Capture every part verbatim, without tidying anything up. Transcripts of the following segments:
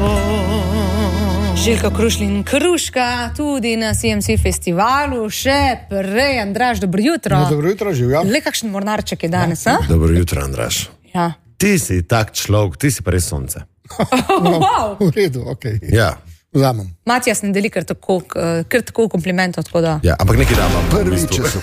tabo. Željko Krušlin Kruška, tudi na C M C festivalu, še prej. Andraž, dobro jutro. No, dobro jutro, živjo. Le kakšen mornarček je danes, ja. a? Dobro jutro, Andraž. Ja. Ti si tak človek, ti si pa res sonce. No, Wow. v redu, okej. Okay. Ja. Vzamem. Matijas ne deli kar tako, kar tako komplimentov, tako da. Ja, ampak nekaj dam. Prvi čas.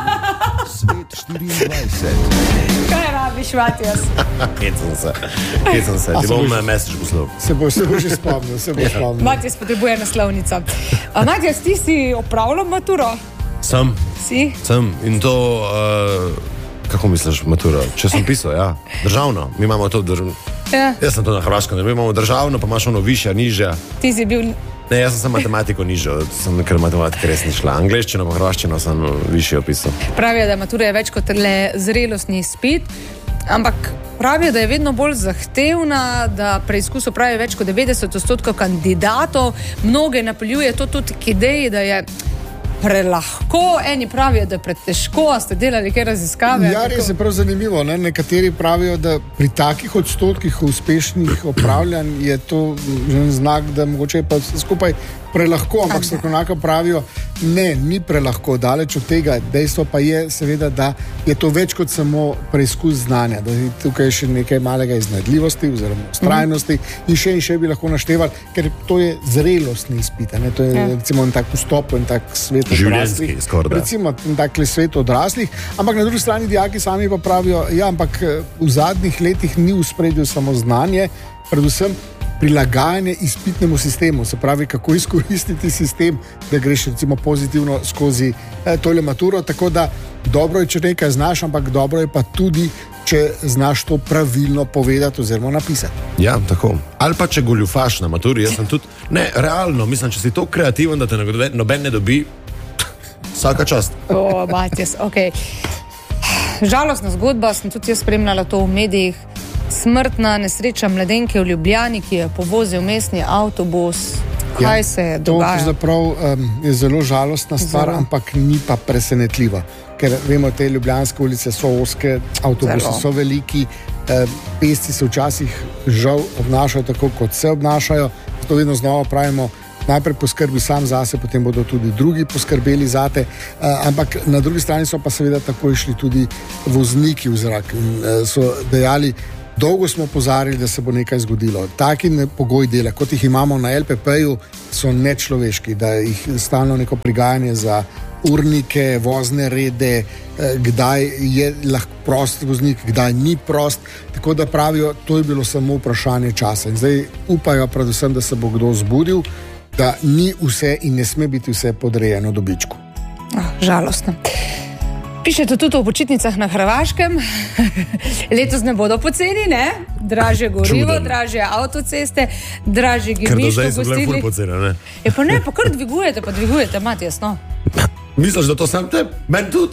Svet štiriindvajset. Kaj rabiš, Matijas? Kecam se, kecam se. A, Ti se bom boš- message poslal. Se bo, se bo že spomnil, se bo spomnil. Matijas potrebuje naslovnico. A, Matijas, ti si opravljal maturo? Sem, Si? sem in to, uh, kako misliš, maturo? Če sem pisal, ja. Državno, mi imamo to državno. Ja. Jaz sem to na Hrvaškem, mi imamo državno, pa imaš ono višja, nižja. Ti si bil... Ne, jaz sem, sem matematiko nižjo, sem, ker matematika res ni šla. Angleščino pa hrvaščino sem višje opisal. Pravijo, da matura je več kot le zrelostni izpit, ampak pravijo, da je vedno bolj zahtevna, da preizkus opravi več kot devetdeset odstotkov kandidatov. Mnoge napeljuje to tudi k ideji, da je prelahko, eni pravijo, da je pretežko. A ste delali kaj raziskave? Ja, res je prav zanimivo. Ne? Nekateri pravijo, da pri takih odstotkih uspešnih opravljanj je to že en znak, da mogoče je pa vse skupaj prelahko, ampak strokovnjaki pravijo, ne, ni prelahko, daleč od tega. Dejstvo pa je seveda, da je to več kot samo preizkus znanja, da je tukaj še nekaj malega iznajdljivosti oziroma vztrajnosti in še in še bi lahko naštevali, ker to je zrelostni izpit, ne? To je Ja. recimo en tak vstop, en tak svet Življenjski, odraslih. skoraj da. Recimo takle svet odraslih, ampak na drugi strani dijaki sami pa pravijo, ja, ampak eh, v zadnjih letih ni v spredju samo znanje, predvsem prilagajanje izpitnemu sistemu, se pravi, kako izkoristiti sistem, da greš recimo pozitivno skozi eh, tole maturo, tako da dobro je, če nekaj znaš, ampak dobro je pa tudi, če znaš to pravilno povedati oziroma napisati. Ja, tako. Ali pa če goljufaš na maturi, jaz sem tudi, ne, realno, mislim, če si to kreativen, da te noben- noben ne dobi, vsaka čast. O, Matijas, okej. Žalostna zgodba, sem tudi jaz spremljala to v medijih. Smrtna nesreča mladenke v Ljubljani, ki je povozil mestni avtobus. Kaj se je To dogajalo? pravzaprav um, je zelo žalostna stvar, Zelo. ampak ni pa presenetljiva. Ker vemo, te ljubljanske ulice so ozke, avtobusi Zelo. so veliki, eh, pešci se včasih žal obnašajo tako, kot se obnašajo. To vedno znova pravimo, najprej poskrbi sam zase, potem bodo tudi drugi poskrbeli zate. Eh, ampak na drugi strani so pa seveda tako išli tudi vozniki v zrak in eh, so dejali, dolgo smo opozarjali, da se bo nekaj zgodilo. Taki ne- pogoji dela, kot jih imamo na L P P-ju, so nečloveški, da jih stalno neko prigajanje za urnike, vozne rede, eh, kdaj je lahko prost voznik, kdaj ni prost. Tako da pravijo, to je bilo samo vprašanje časa. In zdaj upajo predvsem, da se bo kdo zbudil, da ni vse in ne sme biti vse podrejeno dobičku. Ah, žalostno. Pišete tudi o počitnicah na Hrvaškem. Letos ne bodo poceni, ne? Dražje gorivo, Čuden. dražje avtoceste, dražje Ker do gibniško zdaj so bile ful gostili. pocene, ne? Je pa ne, pa kar dvigujete, pa dvigujete, Matijas, no. Misliš, da to sam te? Meni tudi.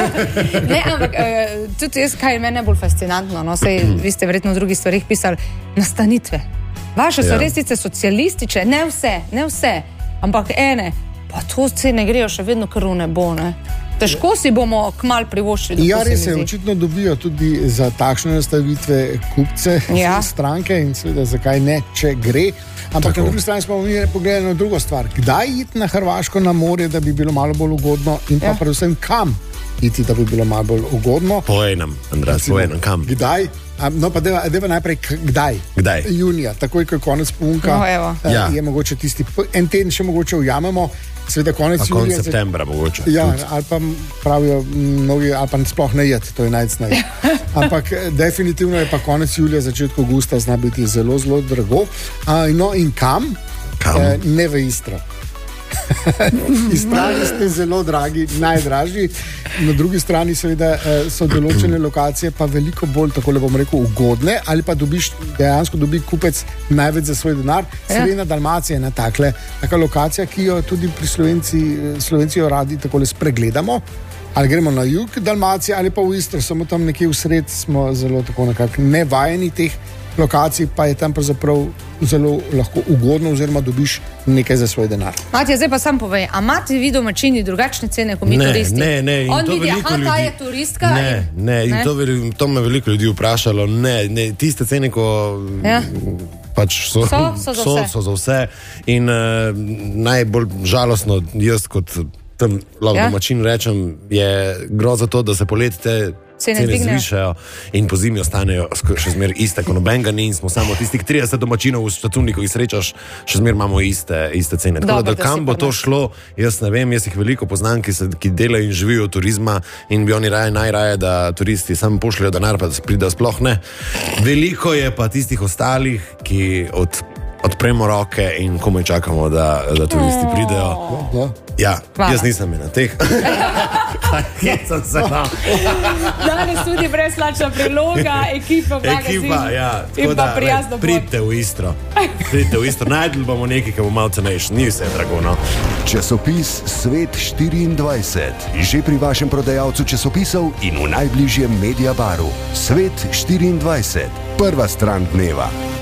Ne, ampak eh, tudi jaz, kaj je meni najbolj fascinantno, no, sej vi ste verjetno v drugih stvarih pisali, nastanitve. Vaše so Ja. res sicer socialistične, ne vse, ne vse, ampak ene, pa to cene grejo še vedno kar v nebo, ne. Težko si bomo kmalu privoščili. Ja, tako se res mi je, zdi. očitno dobijo tudi za takšne nastavitve kupce, Ja. stranke in seveda zakaj ne, če gre. Ampak Tako. na drugi strani smo mi pogledali na drugo stvar. Kdaj iti na Hrvaško na morje, da bi bilo malo bolj ugodno in pa Ja. predvsem kam iti, da bi bilo malo bolj ugodno. Po enem, Andras, po enem, kam? Kdaj? A, no pa deva, deva najprej, k- kdaj? Kdaj? Junija, takoj, ko je konec punka, No, evo. eh, Ja. je mogoče tisti, p- en teden še mogoče ujamemo, seveda konec Pa konec julija. septembra mogoče. Ja, tudi. ali pa pravijo mnogi, ali pa sploh ne jed, to je najcnej. Ampak eh, definitivno je pa konec julija, začetek avgusta zna biti zelo, zelo drago. A, no in kam? Kam? Eh, ne v Istro. Istrani ste zelo dragi, najdražji. Na drugi strani seveda eh, so določene lokacije pa veliko bolj, tako le bom rekel, ugodne, ali pa dobiš, dejansko dobi kupec največ za svoj denar. Srednja Dalmacija je ena takle, taka lokacija, ki jo tudi pri Slovenci, Slovenci jo radi takole spregledamo. Ali gremo na jug Dalmacije ali pa v Istro, samo tam nekje v sred smo zelo tako nekako nevajeni teh lokacij, pa je tam pravzaprav zelo lahko ugodno oziroma dobiš nekaj za svoj denar. Matija, zdaj pa sam povej, a imate vi domačini drugačne cene kot mi Ne, turisti? ne, ne, in On to vidi, veliko aha, ta ljudi- je turistka. Ne, in- ne, in to, veri- to me veliko ljudi vprašalo. Ne, ne, tiste cene, ko Ja. pač so, So, so za so, vse. so za vse. In uh, najbolj žalostno, jaz kot tam lahko Ja. domačin rečem, je grozo to, da se poleti te Cene cene dvignejo. zvišajo in po zimi ostanejo sk- še zmeraj iste, ko nobenega ni in smo samo tistih trideset domačinov v Štatuni, ko jih srečaš, še zmeraj imamo iste, iste cene. Tako Dobro, da, da da kam si bo pa to ne. šlo, jaz ne vem, jaz jih veliko poznam, ki, se, ki delajo in živijo od turizma in bi oni raje najraje, da turisti samo pošljajo denar, pa da pridejo sploh ne. Veliko je pa tistih ostalih, ki od, odpremo roke in komaj čakamo, da, da turisti pridejo. Ja. Ja, Hvala. jaz nisem na teh. Kje sem se dal? Danes tudi brezplačna priloga, ekipa, magazin Ekipa, ja. in pa prijazno pot. Pridite v Istro. Pridite v Istro. Najdel bomo nekaj, ki bo malo cenejši. Ni vse drago, no. Časopis Svet štiriindvajset. Že pri vašem prodajalcu časopisov in v najbližjem Mediabaru. Svet štiriindvajset. Prva stran dneva.